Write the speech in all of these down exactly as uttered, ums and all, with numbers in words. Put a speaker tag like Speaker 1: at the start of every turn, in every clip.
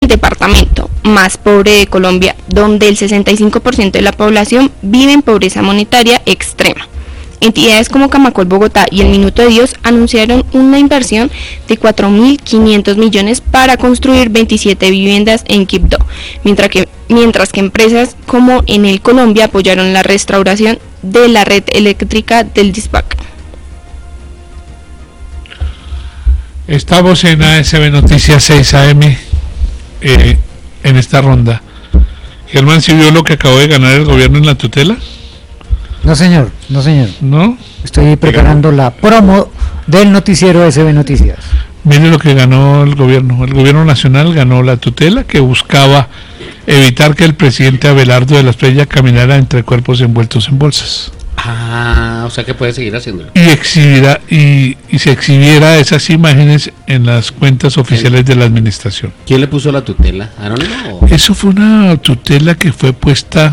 Speaker 1: departamento más pobre de Colombia, donde el sesenta y cinco por ciento de la población vive en pobreza monetaria extrema. Entidades como Camacol Bogotá y el Minuto de Dios anunciaron una inversión de cuatro mil quinientos millones para construir veintisiete viviendas en Quibdó, mientras que, mientras que empresas como Enel Colombia apoyaron la restauración de la red eléctrica del Dispac.
Speaker 2: Estamos en A S B Noticias seis A M eh, en esta ronda. Germán, ¿sí vio lo que acabó de ganar el gobierno en la tutela?
Speaker 3: No señor, no señor.
Speaker 2: ¿No?
Speaker 3: Estoy preparando la promo del noticiero A S B Noticias.
Speaker 2: Mire lo que ganó el gobierno. El gobierno nacional ganó la tutela que buscaba evitar que el presidente Abelardo de la Espriella caminara entre cuerpos envueltos en bolsas.
Speaker 4: Ah, o sea que puede seguir haciéndolo.
Speaker 2: Y exhibirá y, y se exhibiera esas imágenes en las cuentas oficiales de la administración.
Speaker 4: ¿Quién le puso la tutela? ¿Anónimo?
Speaker 2: Eso fue una tutela que fue puesta.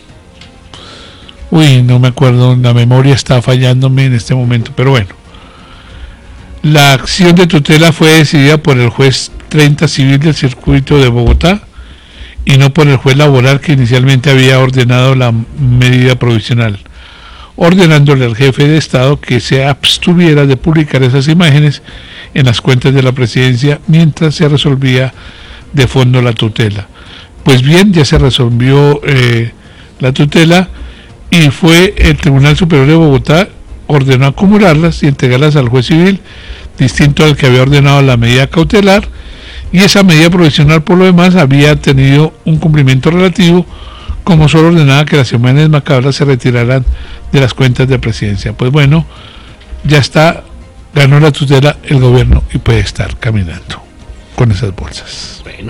Speaker 2: Uy, no me acuerdo, la memoria está fallándome en este momento, pero bueno. La acción de tutela fue decidida por el juez treinta civil del circuito de Bogotá y no por el juez laboral que inicialmente había ordenado la medida provisional, ordenándole al jefe de Estado que se abstuviera de publicar esas imágenes en las cuentas de la presidencia mientras se resolvía de fondo la tutela. Pues bien, ya se resolvió eh, la tutela y fue el Tribunal Superior de Bogotá ordenó acumularlas y entregarlas al juez civil, distinto al que había ordenado la medida cautelar, y esa medida provisional por lo demás había tenido un cumplimiento relativo, como solo ordenaba que las imágenes macabras se retiraran de las cuentas de presidencia. Pues bueno, ya está, ganó la tutela el gobierno y puede estar caminando con esas bolsas.
Speaker 4: Bueno,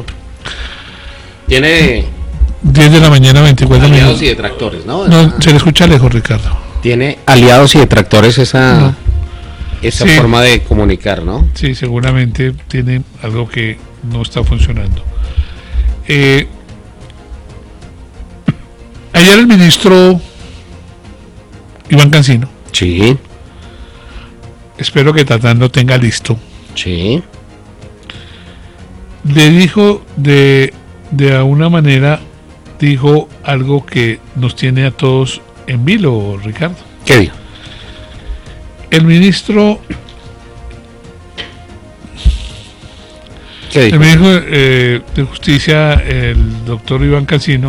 Speaker 4: tiene
Speaker 2: diez de la mañana, veinticuatro
Speaker 4: aliados
Speaker 2: minutos.
Speaker 4: y detractores, ¿no?
Speaker 2: No, se le escucha lejos, Ricardo.
Speaker 4: Tiene aliados y detractores esa,
Speaker 2: No.
Speaker 4: esa
Speaker 2: Sí.
Speaker 4: forma de comunicar, ¿no?
Speaker 2: Sí, seguramente tiene algo que no está funcionando. Eh, ayer el ministro Iván Cancino,
Speaker 4: Sí,
Speaker 2: espero que Tatán lo tenga listo,
Speaker 4: sí.
Speaker 2: le dijo de, de alguna manera, dijo algo que nos tiene a todos en vilo, Ricardo.
Speaker 4: ¿Qué dijo?
Speaker 2: El ministro,
Speaker 4: ¿Qué dijo?
Speaker 2: el ministro eh, de Justicia, el doctor Iván Cancino,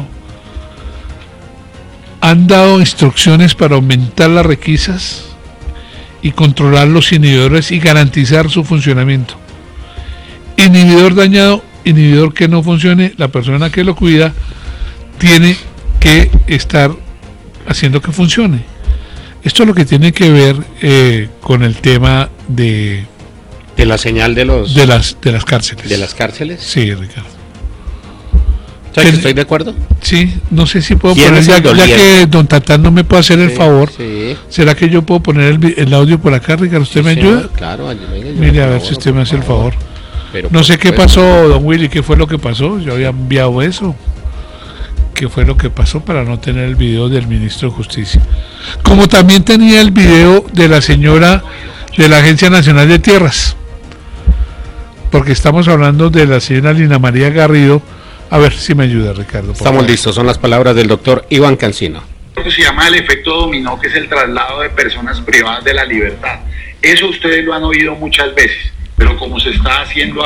Speaker 2: han dado instrucciones para aumentar las requisas y controlar los inhibidores y garantizar su funcionamiento. Inhibidor dañado, inhibidor que no funcione, la persona que lo cuida tiene que estar haciendo que funcione. Esto es lo que tiene que ver eh, con el tema de
Speaker 4: De la señal de los
Speaker 2: de las de las cárceles.
Speaker 4: de las cárceles.
Speaker 2: Sí, Ricardo.
Speaker 4: ¿Sabes que
Speaker 2: Que-
Speaker 4: estoy de acuerdo?
Speaker 2: Sí, no sé si puedo
Speaker 4: ¿Quién
Speaker 2: poner,
Speaker 4: es
Speaker 2: ya,
Speaker 4: el
Speaker 2: ya
Speaker 4: doliente?
Speaker 2: que don Tatán no me puede hacer el
Speaker 4: Sí,
Speaker 2: favor,
Speaker 4: Sí.
Speaker 2: ¿será que yo puedo poner el, vi- el audio por acá, Ricardo? ¿Usted me
Speaker 4: Sí,
Speaker 2: ayuda?
Speaker 4: señor, claro, ay- venga, yo
Speaker 2: Mire,
Speaker 4: le
Speaker 2: a ver
Speaker 4: colaboro,
Speaker 2: si usted me
Speaker 4: por
Speaker 2: hace el favor.
Speaker 4: Pero
Speaker 2: No
Speaker 4: por
Speaker 2: sé qué
Speaker 4: supuesto.
Speaker 2: pasó, don Willy, qué fue lo que pasó. Yo había enviado eso. ¿Qué fue lo que pasó para no tener el video del ministro de Justicia? Como también tenía el video de la señora de la Agencia Nacional de Tierras. Porque estamos hablando de la señora Lina María Garrido. A ver si me ayuda, Ricardo. por
Speaker 4: Estamos
Speaker 2: favor.
Speaker 4: listos, son las palabras del doctor Iván Cancino.
Speaker 5: Se llama el efecto dominó, que es el traslado de personas privadas de la libertad. Eso ustedes lo han oído muchas veces, pero como se está haciendo